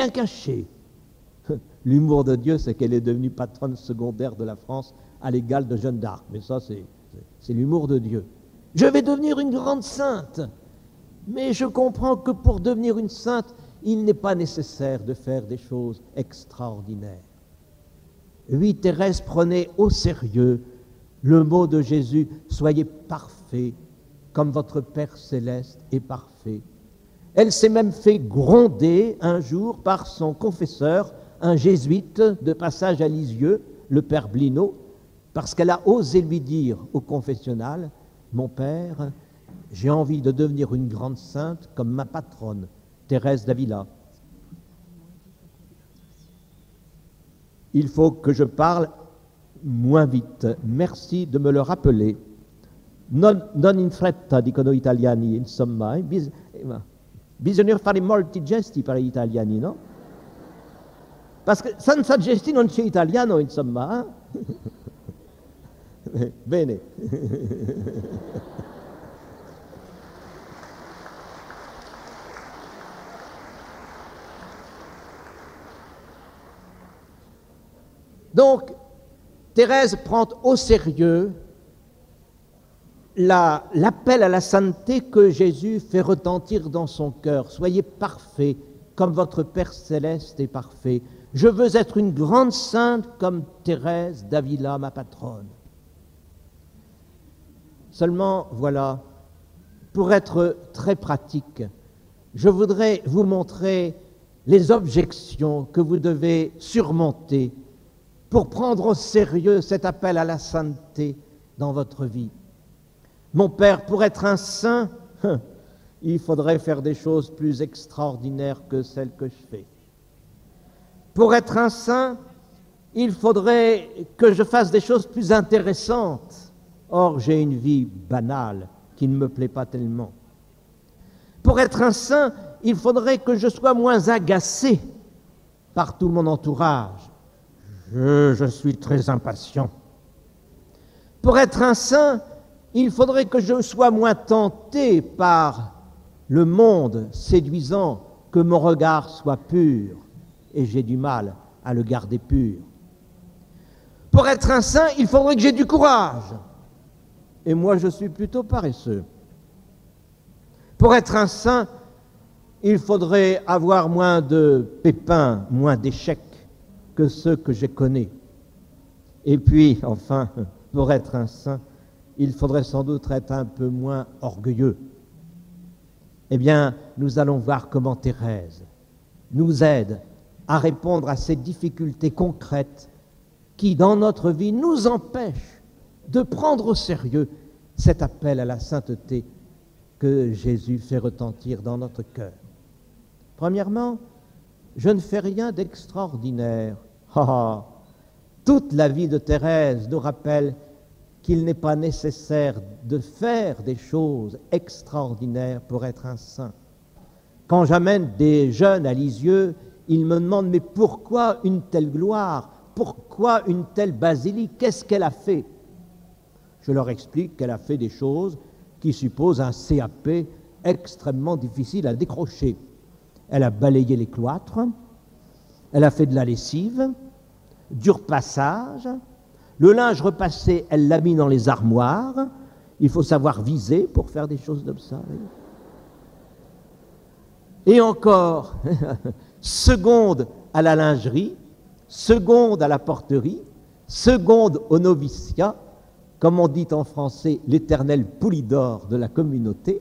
bien cachée. L'humour de Dieu, c'est qu'elle est devenue patronne secondaire de la France à l'égal de Jeanne d'Arc. Mais ça, c'est l'humour de Dieu. Je vais devenir une grande sainte. Mais je comprends que pour devenir une sainte, il n'est pas nécessaire de faire des choses extraordinaires. Oui, Thérèse prenait au sérieux le mot de Jésus, soyez parfaits comme votre Père céleste est parfait. Elle s'est même fait gronder un jour par son confesseur, un jésuite de passage à Lisieux, le Père Blinot, parce qu'elle a osé lui dire au confessionnal, mon Père, j'ai envie de devenir une grande sainte comme ma patronne, Thérèse d'Avila. Il faut que je parle moins vite. Merci de me le rappeler. Non in fretta, dicono gli italiani, insomma. Bisogna fare molti gesti per gli italiani, no? Perché senza gesti non c'è italiano, insomma. Bene. Donc, Thérèse prend au sérieux l'appel à la sainteté que Jésus fait retentir dans son cœur. Soyez parfaits comme votre Père céleste est parfait. Je veux être une grande sainte comme Thérèse d'Avila, ma patronne. Seulement, voilà, pour être très pratique, je voudrais vous montrer les objections que vous devez surmonter pour prendre au sérieux cet appel à la sainteté dans votre vie. Mon Père, pour être un saint, il faudrait faire des choses plus extraordinaires que celles que je fais. Pour être un saint, il faudrait que je fasse des choses plus intéressantes. Or, j'ai une vie banale qui ne me plaît pas tellement. Pour être un saint, il faudrait que je sois moins agacé par tout mon entourage. Je suis très impatient. Pour être un saint, il faudrait que je sois moins tenté par le monde séduisant, que mon regard soit pur, et j'ai du mal à le garder pur. Pour être un saint, il faudrait que j'ai du courage, et moi je suis plutôt paresseux. Pour être un saint, il faudrait avoir moins de pépins, moins d'échecs que ceux que je connais. Et puis, enfin, pour être un saint, il faudrait sans doute être un peu moins orgueilleux. Eh bien, nous allons voir comment Thérèse nous aide à répondre à ces difficultés concrètes qui, dans notre vie, nous empêchent de prendre au sérieux cet appel à la sainteté que Jésus fait retentir dans notre cœur. Premièrement, je ne fais rien d'extraordinaire. Toute la vie de Thérèse nous rappelle qu'il n'est pas nécessaire de faire des choses extraordinaires pour être un saint. Quand j'amène des jeunes à Lisieux, ils me demandent « Mais pourquoi une telle gloire? Pourquoi une telle basilique? Qu'est-ce qu'elle a fait ?» Je leur explique qu'elle a fait des choses qui supposent un CAP extrêmement difficile à décrocher. Elle a balayé les cloîtres, elle a fait de la lessive, du repassage. Le linge repassé, elle l'a mis dans les armoires. Il faut savoir viser pour faire des choses comme ça. Et encore, seconde à la lingerie, seconde à la porterie, seconde au noviciat, comme on dit en français, l'éternel Poulidor de la communauté.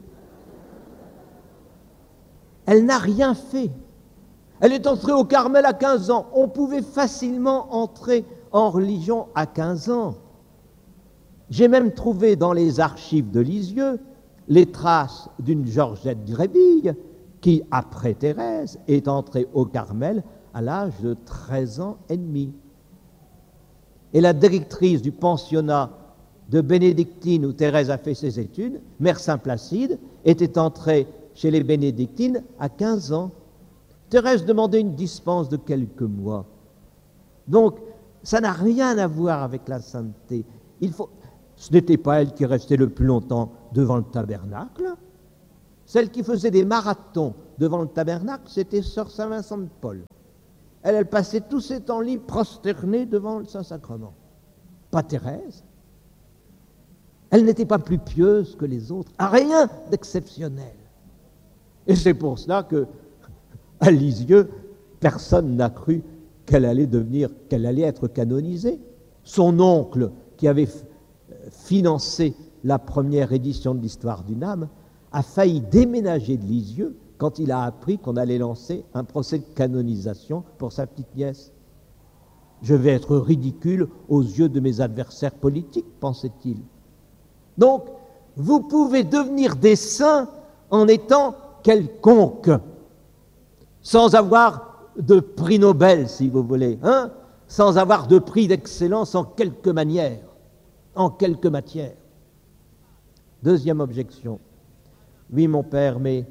Elle n'a rien fait. Elle est entrée au Carmel à 15 ans. On pouvait facilement entrer en religion à 15 ans. J'ai même trouvé dans les archives de Lisieux les traces d'une Georgette Grébille qui, après Thérèse, est entrée au Carmel à l'âge de 13 ans et demi. Et la directrice du pensionnat de Bénédictine où Thérèse a fait ses études, Mère Saint-Placide, était entrée chez les Bénédictines à 15 ans. Thérèse demandait une dispense de quelques mois. Donc, ça n'a rien à voir avec la sainteté. Ce n'était pas elle qui restait le plus longtemps devant le tabernacle. Celle qui faisait des marathons devant le tabernacle, c'était sœur Saint-Vincent de Paul. Elle passait tous ses temps libres prosternée devant le Saint-Sacrement. Pas Thérèse. Elle n'était pas plus pieuse que les autres, à rien d'exceptionnel. Et c'est pour cela que, à Lisieux, personne n'a cru qu'elle allait être canonisée. Son oncle, qui avait financé la première édition de l'Histoire d'une âme, a failli déménager de Lisieux quand il a appris qu'on allait lancer un procès de canonisation pour sa petite nièce. Je vais être ridicule aux yeux de mes adversaires politiques, pensait-il. Donc, vous pouvez devenir des saints en étant quelconque, sans avoir de prix Nobel, si vous voulez, sans avoir de prix d'excellence en quelque manière, en quelque matière. Deuxième objection. Oui, mon père, mais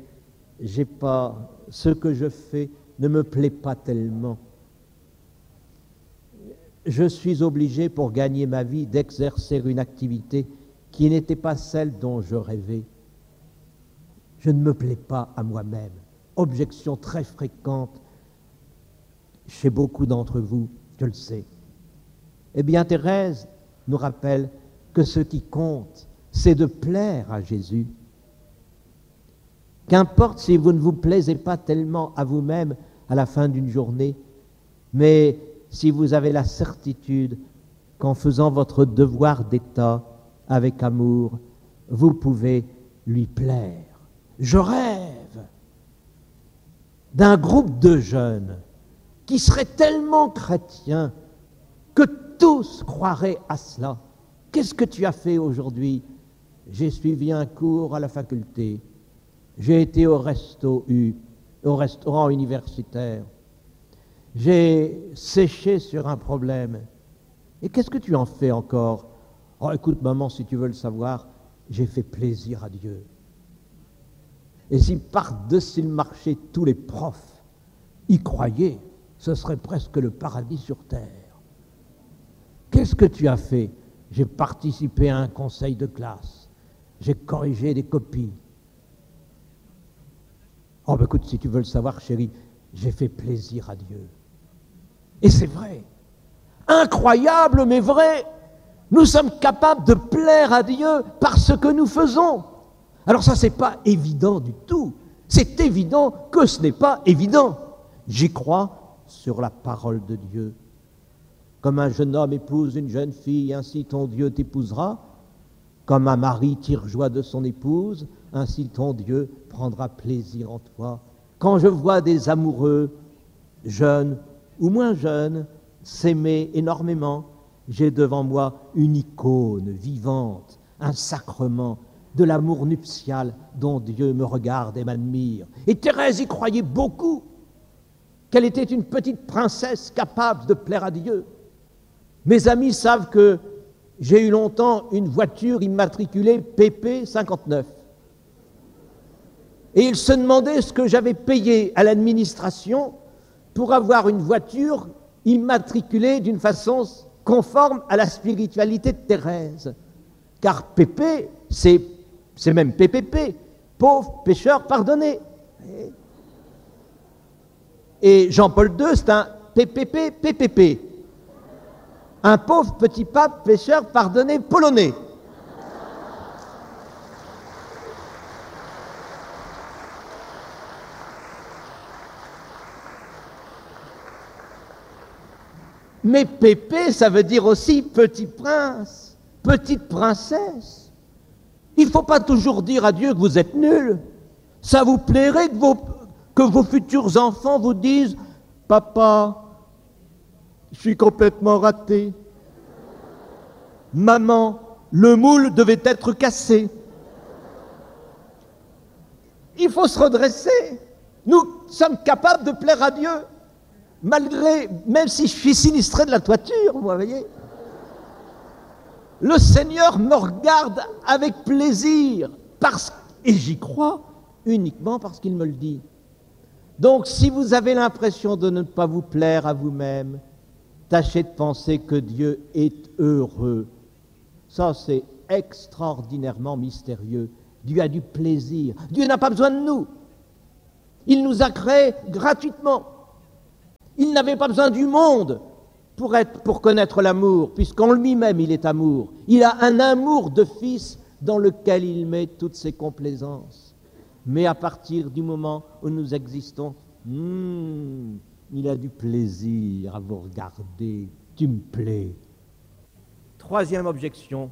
ce que je fais ne me plaît pas tellement. Je suis obligé, pour gagner ma vie, d'exercer une activité qui n'était pas celle dont je rêvais. Je ne me plais pas à moi-même. Objection très fréquente chez beaucoup d'entre vous, je le sais. Eh bien, Thérèse nous rappelle que ce qui compte, c'est de plaire à Jésus. Qu'importe si vous ne vous plaisez pas tellement à vous-même à la fin d'une journée, mais si vous avez la certitude qu'en faisant votre devoir d'État avec amour, vous pouvez lui plaire. Je rêve d'un groupe de jeunes qui seraient tellement chrétiens que tous croiraient à cela. Qu'est-ce que tu as fait aujourd'hui? J'ai suivi un cours à la faculté. J'ai été au restaurant universitaire. J'ai séché sur un problème. Et qu'est-ce que tu en fais encore? Oh, écoute, maman, si tu veux le savoir, j'ai fait plaisir à Dieu. Et si par-dessus le marché, tous les profs y croyaient, ce serait presque le paradis sur terre. Qu'est-ce que tu as fait? J'ai participé à un conseil de classe. J'ai corrigé des copies. Oh, ben écoute, si tu veux le savoir, chérie, j'ai fait plaisir à Dieu. Et c'est vrai. Incroyable, mais vrai. Nous sommes capables de plaire à Dieu par ce que nous faisons. Alors ça, c'est pas évident du tout. C'est évident que ce n'est pas évident. J'y crois sur la parole de Dieu. Comme un jeune homme épouse une jeune fille, ainsi ton Dieu t'épousera. Comme un mari tire joie de son épouse, ainsi ton Dieu prendra plaisir en toi. Quand je vois des amoureux, jeunes ou moins jeunes, s'aimer énormément, j'ai devant moi une icône vivante, un sacrement de l'amour nuptial dont Dieu me regarde et m'admire. Et Thérèse y croyait beaucoup, qu'elle était une petite princesse capable de plaire à Dieu. Mes amis savent que j'ai eu longtemps une voiture immatriculée PP 59. Et ils se demandaient ce que j'avais payé à l'administration pour avoir une voiture immatriculée d'une façon conforme à la spiritualité de Thérèse. Car PP, c'est même PPP, pauvre pécheur pardonné. Et Jean-Paul II, c'est un PPP. Un pauvre petit pape pécheur pardonné polonais. Mais Pépé, ça veut dire aussi petit prince, petite princesse. Il ne faut pas toujours dire à Dieu que vous êtes nul. Ça vous plairait que vos futurs enfants vous disent « Papa, je suis complètement raté. Maman, le moule devait être cassé. » Il faut se redresser. Nous sommes capables de plaire à Dieu. Même si je suis sinistré de la toiture, vous voyez. Le Seigneur me regarde avec plaisir, et j'y crois uniquement parce qu'il me le dit. Donc, si vous avez l'impression de ne pas vous plaire à vous-même, tâchez de penser que Dieu est heureux. Ça, c'est extraordinairement mystérieux. Dieu a du plaisir. Dieu n'a pas besoin de nous. Il nous a créés gratuitement. Il n'avait pas besoin du monde pour connaître l'amour, puisqu'en lui-même il est amour. Il a un amour de fils dans lequel il met toutes ses complaisances. Mais à partir du moment où nous existons, il a du plaisir à vous regarder. Tu me plais. Troisième objection.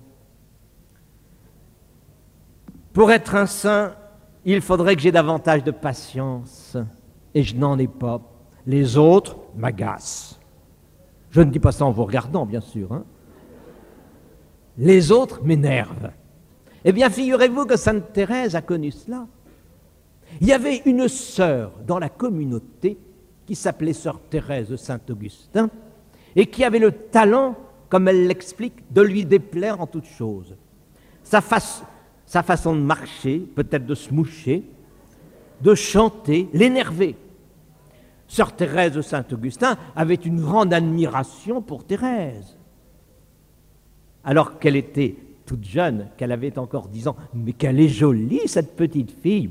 Pour être un saint, il faudrait que j'ai davantage de patience. Et je n'en ai pas. Les autres m'agacent. Je ne dis pas ça en vous regardant, bien sûr. Hein. Les autres m'énervent. Eh bien, figurez-vous que Sainte Thérèse a connu cela. Il y avait une sœur dans la communauté qui s'appelait sœur Thérèse de Saint-Augustin et qui avait le talent, comme elle l'explique, de lui déplaire en toutes choses. Sa façon de marcher, peut-être de se moucher, de chanter, l'énervait. Sœur Thérèse de Saint-Augustin avait une grande admiration pour Thérèse. Alors qu'elle était toute jeune, qu'elle avait encore 10 ans, mais qu'elle est jolie, cette petite fille.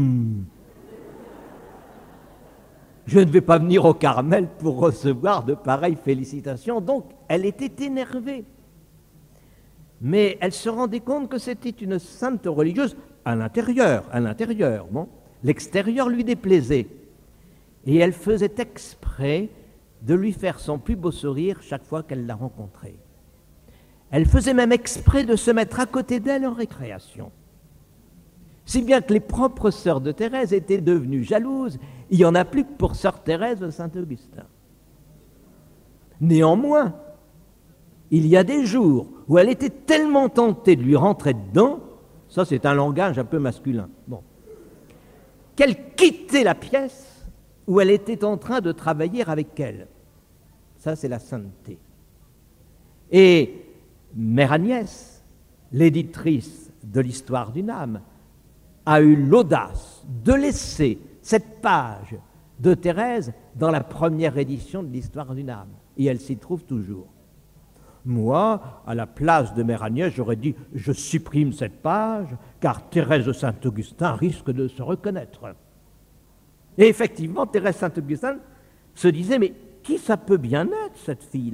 Je ne vais pas venir au Carmel pour recevoir de pareilles félicitations. Donc, elle était énervée. Mais elle se rendait compte que c'était une sainte religieuse à l'intérieur. Bon. L'extérieur lui déplaisait. Et elle faisait exprès de lui faire son plus beau sourire chaque fois qu'elle la rencontrait. Elle faisait même exprès de se mettre à côté d'elle en récréation. Si bien que les propres sœurs de Thérèse étaient devenues jalouses. Il n'y en a plus que pour sœur Thérèse de Saint-Augustin. Néanmoins, il y a des jours où elle était tellement tentée de lui rentrer dedans, ça c'est un langage un peu masculin, qu'elle quittait la pièce où elle était en train de travailler avec elle. Ça c'est la sainteté. Et Mère Agnès, l'éditrice de l'Histoire d'une âme, a eu l'audace de laisser cette page de Thérèse dans la première édition de l'Histoire d'une âme. Et elle s'y trouve toujours. Moi, à la place de Mère Agnès, j'aurais dit « Je supprime cette page, car Thérèse de Saint-Augustin risque de se reconnaître. » Et effectivement, Thérèse de Saint-Augustin se disait « Mais qui ça peut bien être, cette fille-là »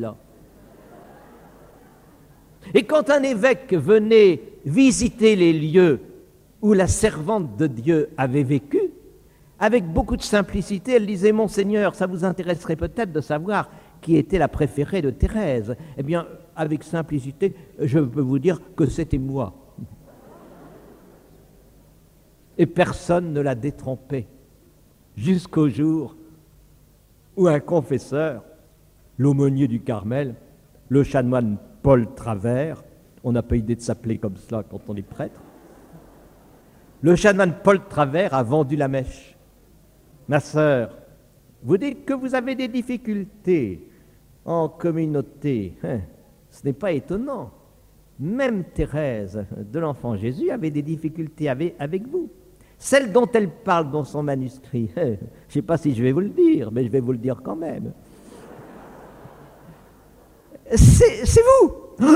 Et quand un évêque venait visiter les lieux où la servante de Dieu avait vécu, avec beaucoup de simplicité, elle disait « Monseigneur, ça vous intéresserait peut-être de savoir qui était la préférée de Thérèse. » Eh bien, avec simplicité, je peux vous dire que c'était moi. Et personne ne la détrompait, jusqu'au jour où un confesseur, l'aumônier du Carmel, le chanoine Paul Travers, on n'a pas idée de s'appeler comme cela quand on est prêtre, le chanoine Paul Travers a vendu la mèche. « Ma sœur, vous dites que vous avez des difficultés en communauté. Ce n'est pas étonnant. Même Thérèse de l'Enfant Jésus avait des difficultés avec vous. Celle dont elle parle dans son manuscrit, je ne sais pas si je vais vous le dire, mais je vais vous le dire quand même. C'est vous.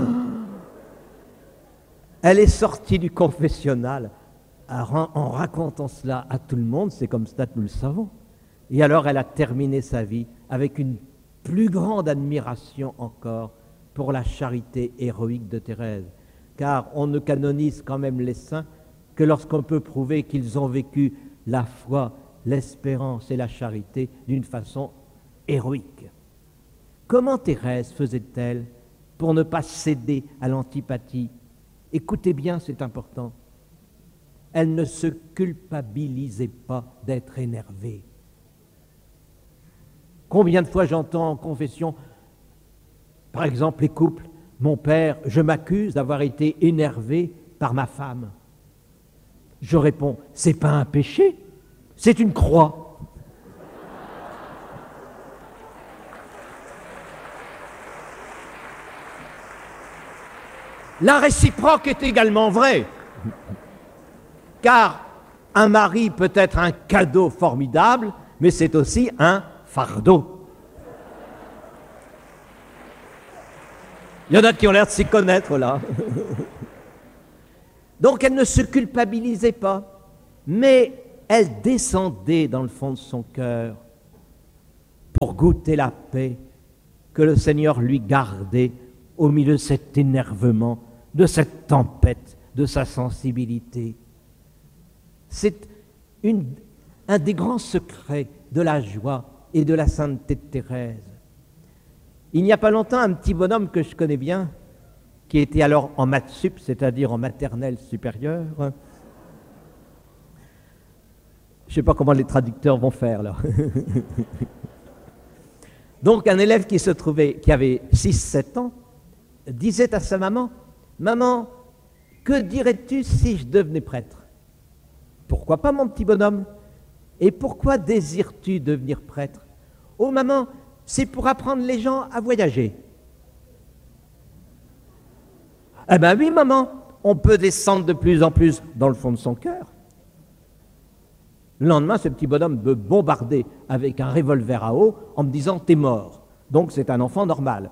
Elle est sortie du confessionnal en racontant cela à tout le monde, c'est comme ça que nous le savons. Et alors elle a terminé sa vie avec une plus grande admiration encore pour la charité héroïque de Thérèse, car on ne canonise quand même les saints que lorsqu'on peut prouver qu'ils ont vécu la foi, l'espérance et la charité d'une façon héroïque. Comment Thérèse faisait-elle pour ne pas céder à l'antipathie? Écoutez bien, c'est important. Elle ne se culpabilisait pas d'être énervée. Combien de fois j'entends en confession, par exemple les couples, mon père, je m'accuse d'avoir été énervé par ma femme. Je réponds, c'est pas un péché, c'est une croix. La réciproque est également vraie, car un mari peut être un cadeau formidable, mais c'est aussi un fardeau. Il y en a qui ont l'air de s'y connaître, là. Donc elle ne se culpabilisait pas, mais elle descendait dans le fond de son cœur pour goûter la paix que le Seigneur lui gardait au milieu de cet énervement, de cette tempête, de sa sensibilité. C'est un des grands secrets de la joie et de la sainteté de Thérèse. Il n'y a pas longtemps, un petit bonhomme que je connais bien, qui était alors en maths sup, c'est-à-dire en maternelle supérieure. Je ne sais pas comment les traducteurs vont faire là. Donc un élève qui avait 6-7 ans, disait à sa maman, « Maman, que dirais-tu si je devenais prêtre ?»« Pourquoi pas, mon petit bonhomme ? Et pourquoi désires-tu devenir prêtre ?»« Oh maman, c'est pour apprendre les gens à voyager. » « Eh bien oui, maman, on peut descendre de plus en plus dans le fond de son cœur. » Le lendemain, ce petit bonhomme me bombardait avec un revolver à eau en me disant « T'es mort. » Donc c'est un enfant normal.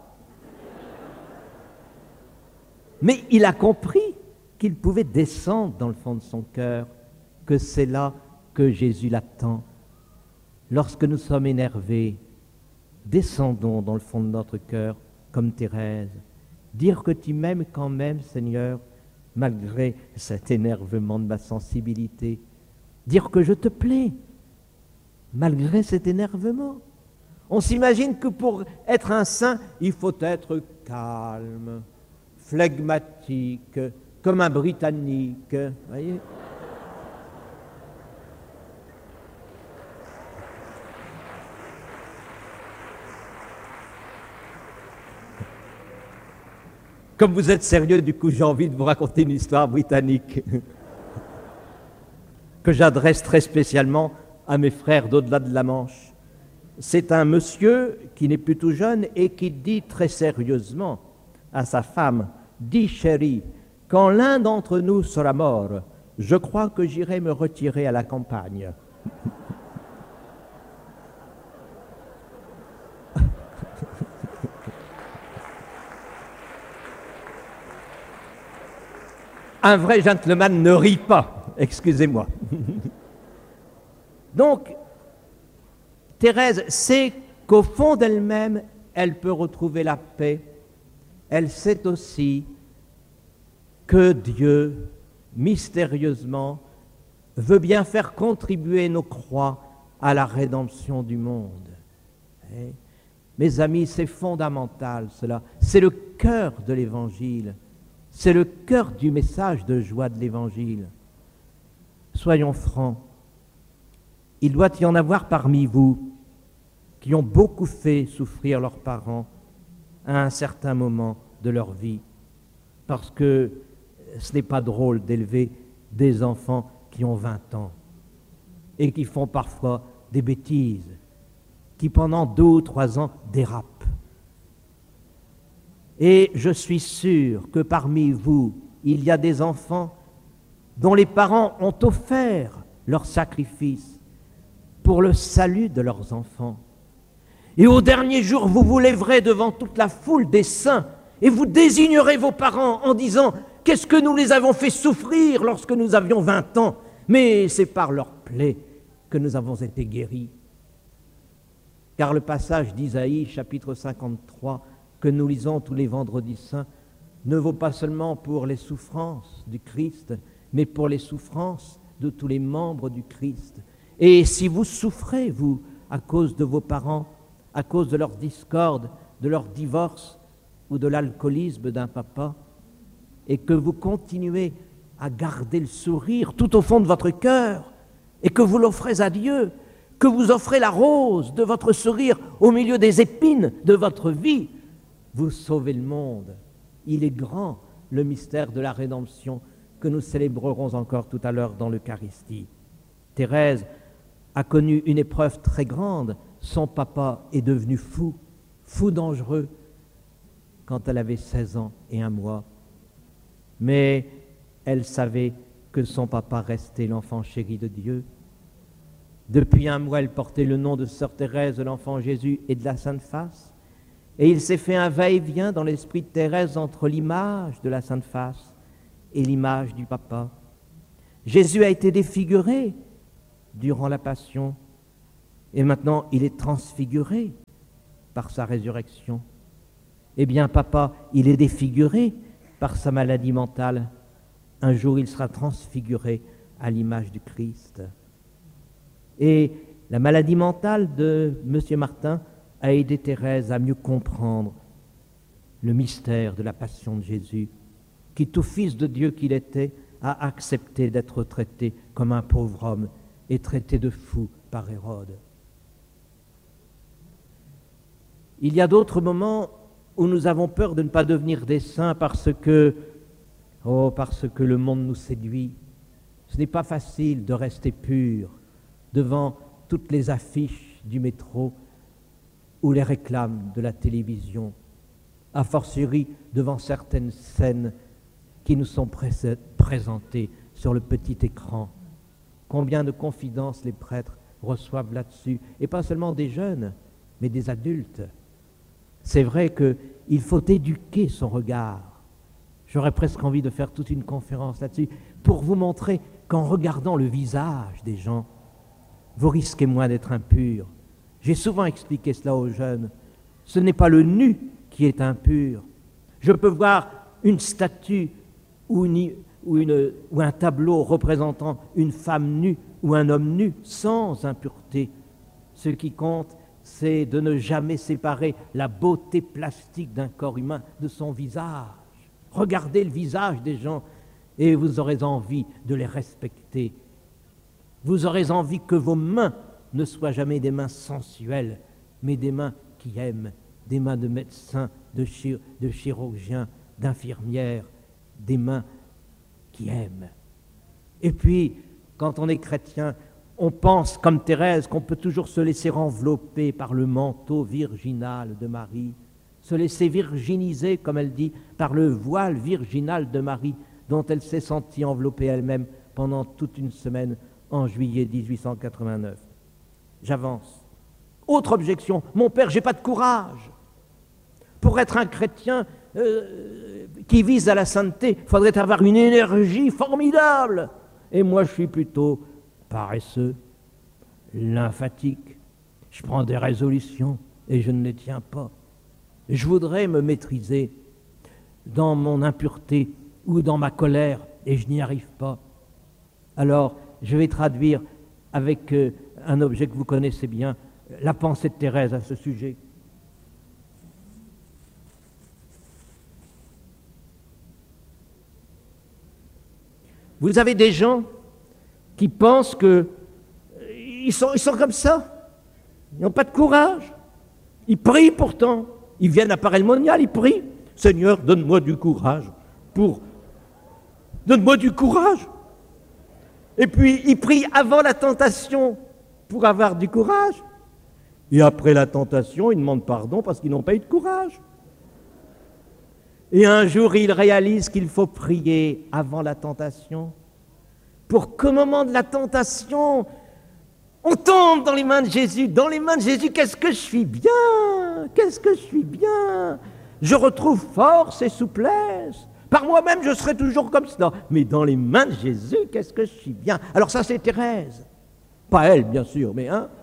Mais il a compris qu'il pouvait descendre dans le fond de son cœur, que c'est là que Jésus l'attend. Lorsque nous sommes énervés, descendons dans le fond de notre cœur comme Thérèse. Dire que tu m'aimes quand même, Seigneur, malgré cet énervement de ma sensibilité. Dire que je te plais, malgré cet énervement. On s'imagine que pour être un saint, il faut être calme, flegmatique, comme un Britannique, voyez. Comme vous êtes sérieux, du coup, j'ai envie de vous raconter une histoire britannique que j'adresse très spécialement à mes frères d'au-delà de la Manche. C'est un monsieur qui n'est plus tout jeune et qui dit très sérieusement à sa femme, « Dis chérie, quand l'un d'entre nous sera mort, je crois que j'irai me retirer à la campagne. » Un vrai gentleman ne rit pas, excusez-moi. Donc, Thérèse sait qu'au fond d'elle-même, elle peut retrouver la paix. Elle sait aussi que Dieu, mystérieusement, veut bien faire contribuer nos croix à la rédemption du monde. Et, mes amis, c'est fondamental cela. C'est le cœur de l'Évangile. C'est le cœur du message de joie de l'Évangile. Soyons francs, il doit y en avoir parmi vous qui ont beaucoup fait souffrir leurs parents à un certain moment de leur vie, parce que ce n'est pas drôle d'élever des enfants qui ont 20 ans et qui font parfois des bêtises, qui pendant 2 ou 3 ans dérapent. Et je suis sûr que parmi vous, il y a des enfants dont les parents ont offert leur sacrifice pour le salut de leurs enfants. Et au dernier jour, vous vous lèverez devant toute la foule des saints et vous désignerez vos parents en disant « Qu'est-ce que nous les avons fait souffrir lorsque nous avions 20 ans, mais c'est par leurs plaies que nous avons été guéris. » Car le passage d'Isaïe, chapitre 53, que nous lisons tous les vendredis saints, ne vaut pas seulement pour les souffrances du Christ, mais pour les souffrances de tous les membres du Christ. Et si vous souffrez, vous, à cause de vos parents, à cause de leur discorde, de leur divorce ou de l'alcoolisme d'un papa, et que vous continuez à garder le sourire tout au fond de votre cœur, et que vous l'offrez à Dieu, que vous offrez la rose de votre sourire au milieu des épines de votre vie, vous sauvez le monde. Il est grand, le mystère de la rédemption que nous célébrerons encore tout à l'heure dans l'Eucharistie. Thérèse a connu une épreuve très grande. Son papa est devenu fou, fou dangereux, quand elle avait 16 ans et 1 mois. Mais elle savait que son papa restait l'enfant chéri de Dieu. Depuis 1 mois, elle portait le nom de Sœur Thérèse de l'Enfant Jésus et de la Sainte Face. Et il s'est fait un va-et-vient dans l'esprit de Thérèse entre l'image de la Sainte Face et l'image du papa. Jésus a été défiguré durant la passion, et maintenant il est transfiguré par sa résurrection. Eh bien, papa, il est défiguré par sa maladie mentale. Un jour, il sera transfiguré à l'image du Christ. Et la maladie mentale de M. Martin a aidé Thérèse à mieux comprendre le mystère de la passion de Jésus, qui, tout fils de Dieu qu'il était, a accepté d'être traité comme un pauvre homme et traité de fou par Hérode. Il y a d'autres moments où nous avons peur de ne pas devenir des saints parce que le monde nous séduit. Ce n'est pas facile de rester pur devant toutes les affiches du métro ou les réclames de la télévision, a fortiori devant certaines scènes qui nous sont présentées sur le petit écran. Combien de confidences les prêtres reçoivent là-dessus, et pas seulement des jeunes, mais des adultes. C'est vrai qu'il faut éduquer son regard. J'aurais presque envie de faire toute une conférence là-dessus pour vous montrer qu'en regardant le visage des gens, vous risquez moins d'être impur. J'ai souvent expliqué cela aux jeunes. Ce n'est pas le nu qui est impur. Je peux voir une statue ou un tableau représentant une femme nue ou un homme nu sans impureté. Ce qui compte, c'est de ne jamais séparer la beauté plastique d'un corps humain de son visage. Regardez le visage des gens et vous aurez envie de les respecter. Vous aurez envie que vos mains ne soient jamais des mains sensuelles, mais des mains qui aiment, des mains de médecins, de chirurgiens, d'infirmières, des mains qui aiment. Et puis, quand on est chrétien, on pense, comme Thérèse, qu'on peut toujours se laisser envelopper par le manteau virginal de Marie, se laisser virginiser, comme elle dit, par le voile virginal de Marie, dont elle s'est sentie enveloppée elle-même pendant toute une semaine en juillet 1889. J'avance. Autre objection, mon père, j'ai pas de courage. Pour être un chrétien qui vise à la sainteté, il faudrait avoir une énergie formidable. Et moi, je suis plutôt paresseux, lymphatique. Je prends des résolutions et je ne les tiens pas. Je voudrais me maîtriser dans mon impureté ou dans ma colère et je n'y arrive pas. Alors, je vais traduire avec un objet que vous connaissez bien, la pensée de Thérèse à ce sujet. Vous avez des gens qui pensent qu'ils sont comme ça, ils n'ont pas de courage, ils prient pourtant, ils viennent à Paray-le-Monial, ils prient, Seigneur, donne-moi du courage, donne-moi du courage. Et puis ils prient avant la tentation pour avoir du courage, et après la tentation, ils demandent pardon parce qu'ils n'ont pas eu de courage. Et un jour, ils réalisent qu'il faut prier avant la tentation, pour qu'au moment de la tentation, on tombe dans les mains de Jésus. Dans les mains de Jésus, qu'est-ce que je suis bien! Qu'est-ce que je suis bien! Je retrouve force et souplesse. Par moi-même, je serai toujours comme cela. Mais dans les mains de Jésus, qu'est-ce que je suis bien! Alors ça, c'est Thérèse. Pas elle, bien sûr, mais hein.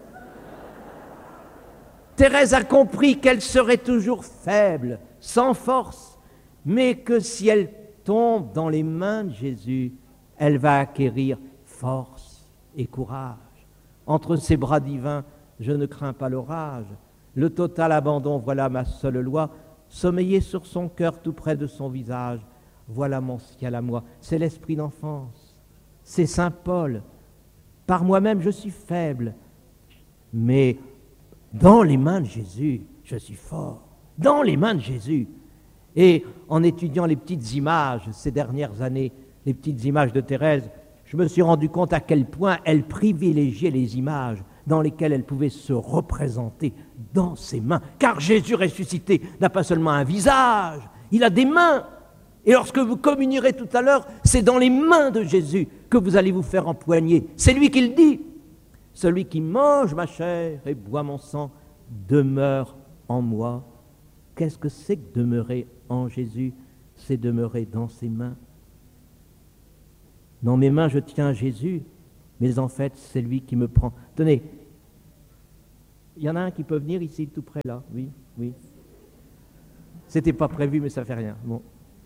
Thérèse a compris qu'elle serait toujours faible, sans force, mais que si elle tombe dans les mains de Jésus, elle va acquérir force et courage. Entre ses bras divins, je ne crains pas l'orage. Le total abandon, voilà ma seule loi. Sommeiller sur son cœur tout près de son visage, voilà mon ciel à moi. C'est l'esprit d'enfance. C'est saint Paul. Par moi-même, je suis faible, mais dans les mains de Jésus, je suis fort. Dans les mains de Jésus. Et en étudiant les petites images ces dernières années, les petites images de Thérèse, je me suis rendu compte à quel point elle privilégiait les images dans lesquelles elle pouvait se représenter dans ses mains. Car Jésus ressuscité n'a pas seulement un visage, il a des mains. Et lorsque vous communierez tout à l'heure, c'est dans les mains de Jésus que vous allez vous faire empoigner. C'est lui qui le dit. Celui qui mange ma chair et boit mon sang demeure en moi. Qu'est-ce que c'est que demeurer en Jésus? C'est demeurer dans ses mains. Dans mes mains, je tiens Jésus, mais en fait, c'est lui qui me prend. Tenez, il y en a un qui peut venir ici, tout près là, oui, oui. C'était pas prévu, mais ça fait rien. Bon.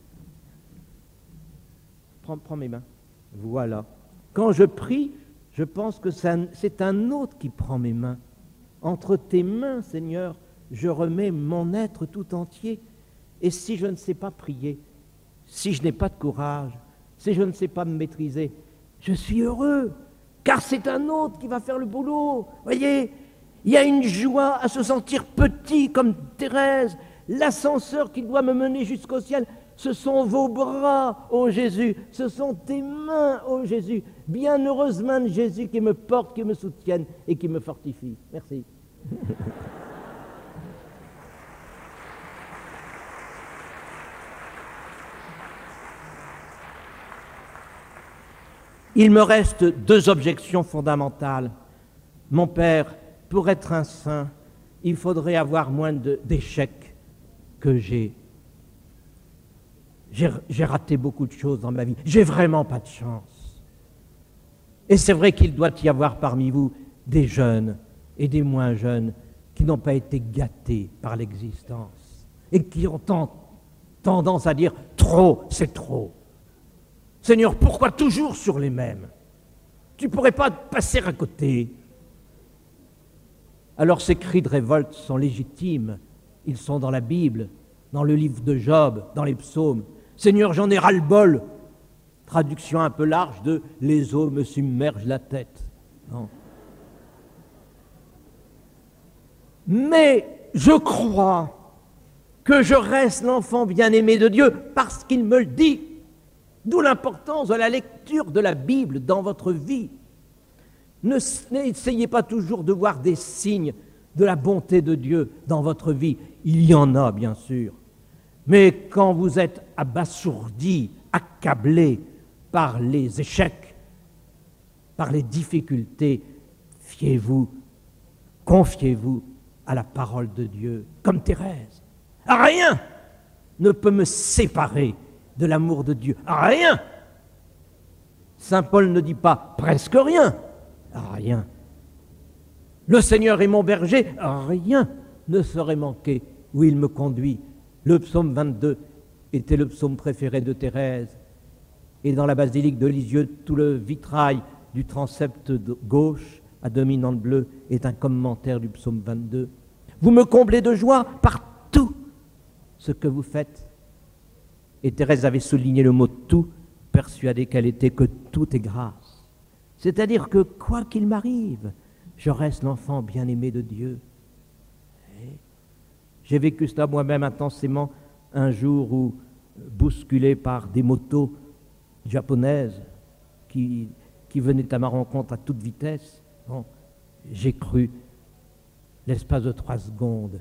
Prends mes mains. Voilà. Quand je prie, je pense que c'est un autre qui prend mes mains. Entre tes mains, Seigneur, je remets mon être tout entier. Et si je ne sais pas prier, si je n'ai pas de courage, si je ne sais pas me maîtriser, je suis heureux, car c'est un autre qui va faire le boulot. Voyez, il y a une joie à se sentir petit comme Thérèse. L'ascenseur qui doit me mener jusqu'au ciel, ce sont vos bras, ô Jésus, ce sont tes mains, ô Jésus. Bienheureuse main de Jésus qui me porte, qui me soutienne et qui me fortifie. Merci. Il me reste 2 objections fondamentales. Mon Père, pour être un saint, il faudrait avoir moins d'échecs que j'ai. J'ai raté beaucoup de choses dans ma vie. J'ai vraiment pas de chance. Et c'est vrai qu'il doit y avoir parmi vous des jeunes et des moins jeunes qui n'ont pas été gâtés par l'existence et qui ont tendance à dire « trop, c'est trop ». Seigneur, pourquoi toujours sur les mêmes? Tu ne pourrais pas passer à côté. Alors ces cris de révolte sont légitimes. Ils sont dans la Bible, dans le livre de Job, dans les psaumes. Seigneur, j'en ai ras-le-bol. Traduction un peu large de « les eaux me submergent la tête ». Non. Mais je crois que je reste l'enfant bien-aimé de Dieu parce qu'il me le dit. D'où l'importance de la lecture de la Bible dans votre vie. N'essayez pas toujours de voir des signes de la bonté de Dieu dans votre vie. Il y en a, bien sûr. Mais quand vous êtes abasourdi, accablé par les échecs, par les difficultés, fiez-vous, confiez-vous à la parole de Dieu, comme Thérèse. Rien ne peut me séparer de l'amour de Dieu. Rien. Saint Paul ne dit pas presque rien. Rien. Le Seigneur est mon berger. Rien ne saurait manquer où il me conduit. Le psaume 22 était le psaume préféré de Thérèse. Et dans la basilique de Lisieux, tout le vitrail du transept gauche à dominante bleue est un commentaire du psaume 22. Vous me comblez de joie par tout ce que vous faites. Et Thérèse avait souligné le mot « tout », persuadée qu'elle était que tout est grâce. C'est-à-dire que quoi qu'il m'arrive, je reste l'enfant bien-aimé de Dieu. Et j'ai vécu cela moi-même intensément un jour où, bousculé par des motos japonaises qui venaient à ma rencontre à toute vitesse, j'ai cru, l'espace de 3 secondes,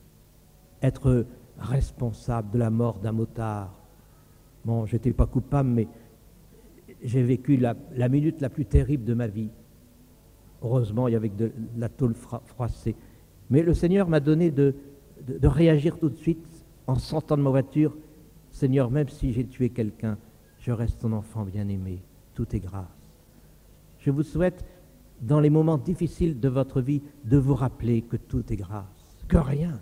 être responsable de la mort d'un motard. Bon, je n'étais pas coupable, mais j'ai vécu la minute la plus terrible de ma vie. Heureusement, il y avait de la tôle froissée. Mais le Seigneur m'a donné de réagir tout de suite en sortant de ma voiture. Seigneur, même si j'ai tué quelqu'un, je reste ton enfant bien-aimé. Tout est grâce. Je vous souhaite, dans les moments difficiles de votre vie, de vous rappeler que tout est grâce. Que rien,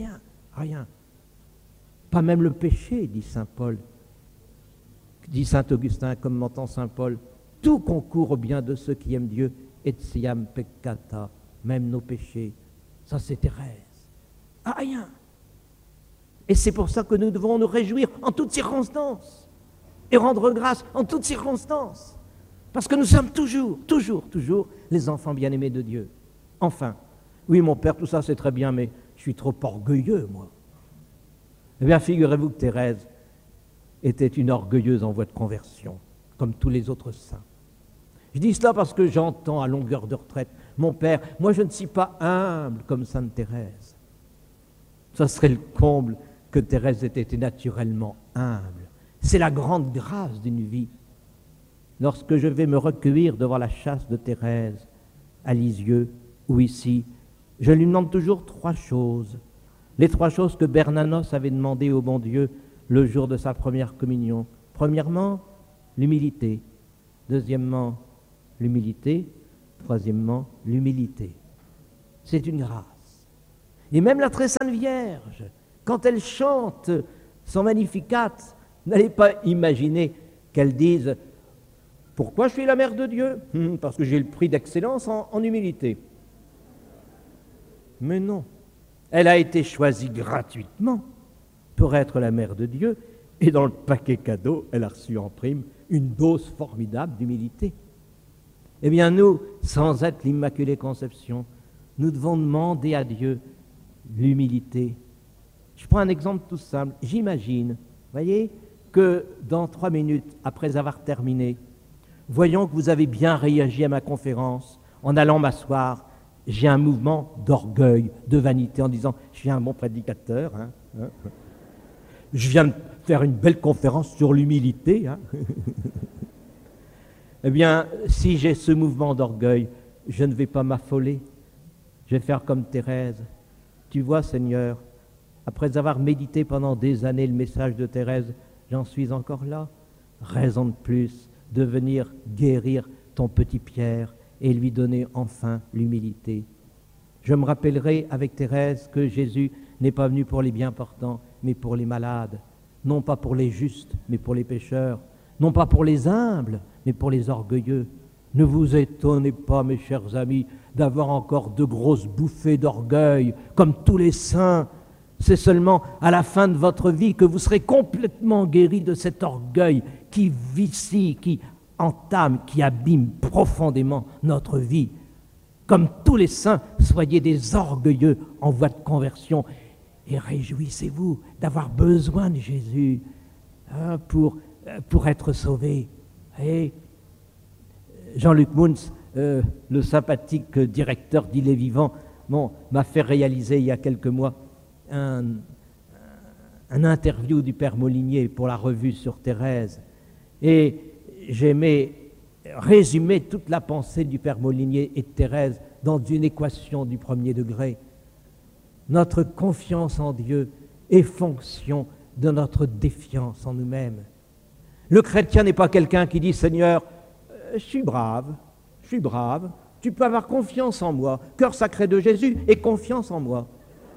pas même le péché, dit saint Paul, dit saint Augustin, commentant saint Paul, tout concourt au bien de ceux qui aiment Dieu, etiam peccata, même nos péchés. Ça, c'est Thérèse. Rien. Et c'est pour ça que nous devons nous réjouir en toutes circonstances et rendre grâce en toutes circonstances. Parce que nous sommes toujours les enfants bien-aimés de Dieu. Enfin, oui, mon père, tout ça c'est très bien, mais je suis trop orgueilleux, moi. Eh bien, figurez-vous que Thérèse était une orgueilleuse en voie de conversion, comme tous les autres saints. Je dis cela parce que j'entends à longueur de retraite, mon père, moi je ne suis pas humble comme sainte Thérèse. Ça serait le comble que Thérèse ait été naturellement humble. C'est la grande grâce d'une vie. Lorsque je vais me recueillir devant la châsse de Thérèse, à Lisieux ou ici, je lui demande toujours 3 choses. Les 3 choses que Bernanos avait demandées au bon Dieu le jour de sa première communion. Premièrement, l'humilité. Deuxièmement, l'humilité. Troisièmement, l'humilité. C'est une grâce. Et même la très sainte Vierge, quand elle chante son Magnificat, n'allez pas imaginer qu'elle dise « Pourquoi je suis la mère de Dieu ? Parce que j'ai le prix d'excellence en humilité. » Mais non, elle a été choisie gratuitement pour être la mère de Dieu, et dans le paquet cadeau, elle a reçu en prime une dose formidable d'humilité. Eh bien nous, sans être l'Immaculée Conception, nous devons demander à Dieu l'humilité. Je prends un exemple tout simple. J'imagine, voyez, que dans 3 minutes, après avoir terminé, voyons que vous avez bien réagi à ma conférence, en allant m'asseoir, j'ai un mouvement d'orgueil, de vanité, en disant « Je suis un bon prédicateur, je viens de faire une belle conférence sur l'humilité. » Eh bien, si j'ai ce mouvement d'orgueil, je ne vais pas m'affoler. Je vais faire comme Thérèse. Tu vois, Seigneur, après avoir médité pendant des années le message de Thérèse, j'en suis encore là. Raison de plus de venir guérir ton petit Pierre et lui donner enfin l'humilité. Je me rappellerai avec Thérèse que Jésus n'est pas venu pour les bien portants, mais pour les malades. Non pas pour les justes, mais pour les pécheurs. Non pas pour les humbles, mais pour les orgueilleux. Ne vous étonnez pas, mes chers amis, d'avoir encore de grosses bouffées d'orgueil, comme tous les saints. C'est seulement à la fin de votre vie que vous serez complètement guéris de cet orgueil qui vicie, qui entame, qui abîme profondément notre vie. Comme tous les saints, soyez des orgueilleux en voie de conversion et réjouissez-vous d'avoir besoin de Jésus pour être sauvés. Et Jean-Luc Mouns, le sympathique directeur d'Île et Vivant, m'a fait réaliser il y a quelques mois un interview du Père Molinier pour la revue sur Thérèse. Et j'aimais résumer toute la pensée du Père Molinier et de Thérèse dans une équation du 1er degré. Notre confiance en Dieu est fonction de notre défiance en nous-mêmes. Le chrétien n'est pas quelqu'un qui dit « Seigneur, je suis brave, tu peux avoir confiance en moi, cœur sacré de Jésus et confiance en moi.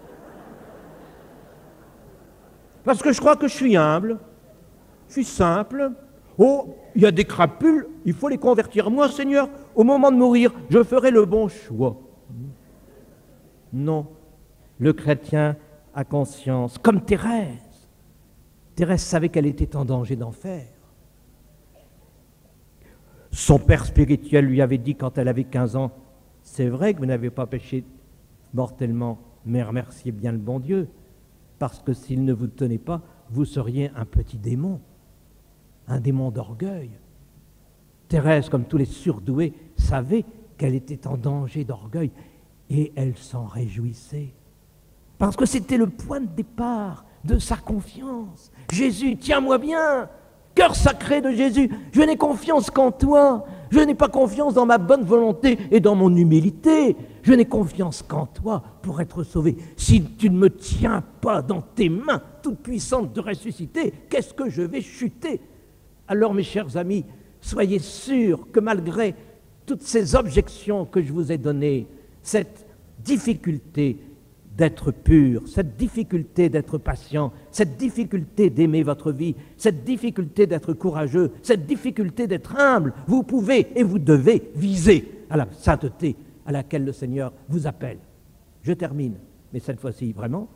Parce que je crois que je suis humble, je suis simple. Oh, il y a des crapules, il faut les convertir. Moi, Seigneur, au moment de mourir, je ferai le bon choix. » Non, le chrétien a conscience, comme Thérèse. Thérèse savait qu'elle était en danger d'enfer. Son père spirituel lui avait dit quand elle avait 15 ans, « C'est vrai que vous n'avez pas péché mortellement, mais remerciez bien le bon Dieu, parce que s'il ne vous tenait pas, vous seriez un petit démon, un démon d'orgueil. » Thérèse, comme tous les surdoués, savait qu'elle était en danger d'orgueil et elle s'en réjouissait. Parce que c'était le point de départ de sa confiance. Jésus, tiens-moi bien, cœur sacré de Jésus, je n'ai confiance qu'en toi. Je n'ai pas confiance dans ma bonne volonté et dans mon humilité. Je n'ai confiance qu'en toi pour être sauvé. Si tu ne me tiens pas dans tes mains toutes puissantes de ressusciter, qu'est-ce que je vais chuter? Alors, mes chers amis, soyez sûrs que malgré toutes ces objections que je vous ai données, cette difficulté d'être pur, cette difficulté d'être patient, cette difficulté d'aimer votre vie, cette difficulté d'être courageux, cette difficulté d'être humble, vous pouvez et vous devez viser à la sainteté à laquelle le Seigneur vous appelle. Je termine, mais cette fois-ci vraiment,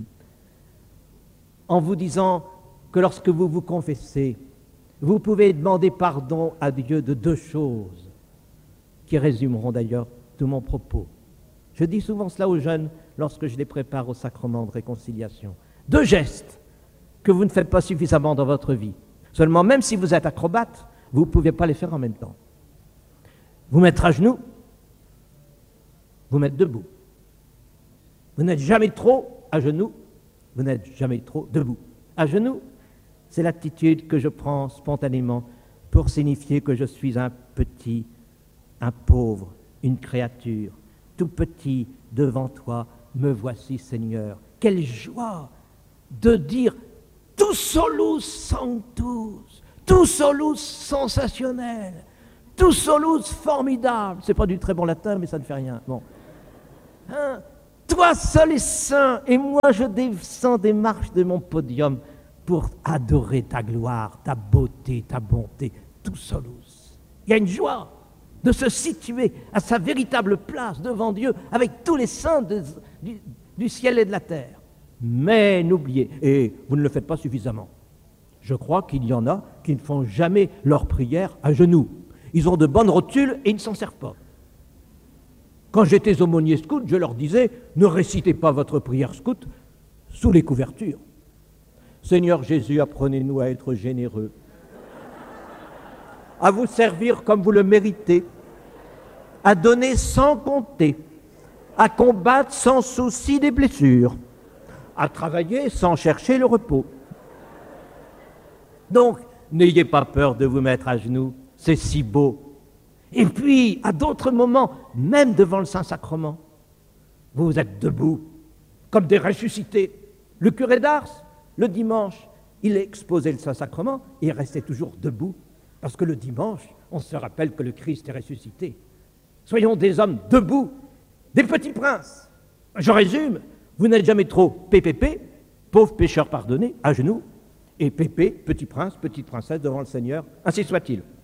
en vous disant que lorsque vous vous confessez, vous pouvez demander pardon à Dieu de 2 choses, qui résumeront d'ailleurs tout mon propos. Je dis souvent cela aux jeunes lorsque je les prépare au sacrement de réconciliation. 2 gestes que vous ne faites pas suffisamment dans votre vie. Seulement, même si vous êtes acrobate, vous ne pouvez pas les faire en même temps. Vous mettre à genoux, vous mettre debout. Vous n'êtes jamais trop à genoux, vous n'êtes jamais trop debout. À genoux, c'est l'attitude que je prends spontanément pour signifier que je suis un petit, un pauvre, une créature, tout petit devant toi, me voici Seigneur. Quelle joie de dire tout solus sanctus, tout solus sensationnel, tout solus, formidable. C'est pas du très bon latin, mais ça ne fait rien. Bon. Hein? Toi seul es saint, et moi je descends des marches de mon podium pour adorer ta gloire, ta beauté, ta bonté, tout solus. Il y a une joie de se situer à sa véritable place devant Dieu avec tous les saints du ciel et de la terre. Mais n'oubliez, et vous ne le faites pas suffisamment, je crois qu'il y en a qui ne font jamais leur prière à genoux. Ils ont de bonnes rotules et ils ne s'en servent pas. Quand j'étais aumônier scout, je leur disais, ne récitez pas votre prière scout sous les couvertures. Seigneur Jésus, apprenez-nous à être généreux, à vous servir comme vous le méritez, à donner sans compter, à combattre sans souci des blessures, à travailler sans chercher le repos. Donc, n'ayez pas peur de vous mettre à genoux, c'est si beau. Et puis, à d'autres moments, même devant le Saint-Sacrement, vous êtes debout, comme des ressuscités. Le curé d'Ars, le dimanche, il exposait le Saint-Sacrement et il restait toujours debout, parce que le dimanche, on se rappelle que le Christ est ressuscité. Soyons des hommes debout, des petits princes. Je résume, vous n'êtes jamais trop PPP, pauvre pécheur pardonné, à genoux, et Pépé, petit prince, petite princesse devant le Seigneur, ainsi soit-il.